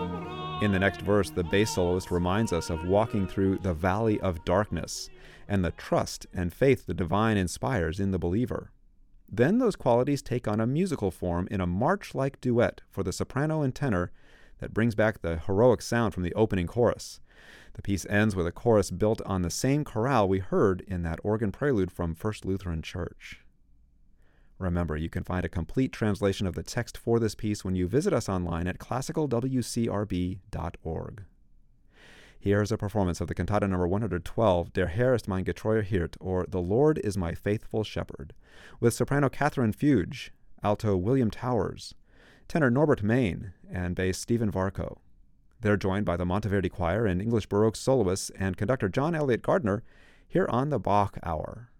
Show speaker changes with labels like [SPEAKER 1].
[SPEAKER 1] In the next verse, the bass soloist reminds us of walking through the valley of darkness and the trust and faith the divine inspires in the believer. Then those qualities take on a musical form in a march-like duet for the soprano and tenor that brings back the heroic sound from the opening chorus. The piece ends with a chorus built on the same chorale we heard in that organ prelude from First Lutheran Church. Remember, you can find a complete translation of the text for this piece when you visit us online at classicalwcrb.org. Here is a performance of the cantata number 112, Der Herr ist mein getreuer Hirt, or The Lord is my faithful shepherd, with soprano Catherine Fuge, alto William Towers, tenor Norbert Main, and bass Stephen Varco. They're joined by the Monteverdi Choir and English Baroque soloists and conductor John Elliott Gardner here on the Bach Hour.